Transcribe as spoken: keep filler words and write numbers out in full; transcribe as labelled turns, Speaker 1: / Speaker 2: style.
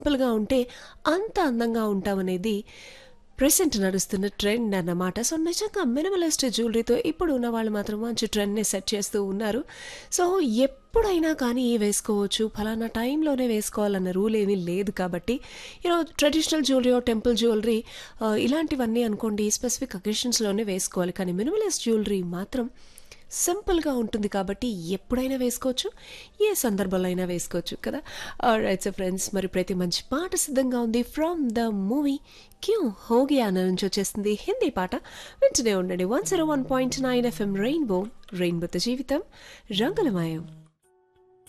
Speaker 1: సింపుల్‌గా ఉంటే అంత అందంగా ఉంటామనేది ప్రెజెంట్ నడుస్తున్న ట్రెండ్ అన్నమాట. సో, నిజంగా మినిమలిస్ట్ జ్యువెలరీతో ఇప్పుడు ఉన్నవాళ్ళు మాత్రం మంచి ట్రెండ్‌ని సెట్ చేస్తూ ఉన్నారు. సో, ఎప్పుడైనా కానీ వేసుకోవచ్చు. ఫలానా టైంలోనే వేసుకోవాలన్న రూల్ ఏమీ లేదు కాబట్టి, you know traditional jewellery are temple jewellery ఆహ్, ఇలాంటివన్నీ అనుకోండి స్పెసిఫిక్ అకేషన్స్‌లోనే వేసుకోవాలి. కానీ మినిమలిస్ట్ జ్యువెలరీ మాత్రం సింపుల్‌గా ఉంటుంది కాబట్టి ఎప్పుడైనా వేసుకోవచ్చు. ఏ సందర్భంలో అయినా వేసుకోవచ్చు కదా! ఆల్రైట్ సో ఫ్రెండ్స్, మరి ప్రతి మంచి పాట సిద్ధంగా ఉంది. ఫ్రమ్ ద మూవీ 'క్యూ హో గయా' నుంచి వచ్చేస్తుంది హిందీ పాట. వింటూనే ఉండండి one zero one point nine FM rainbow రెయిన్బోతో జీవితం రంగులమయం.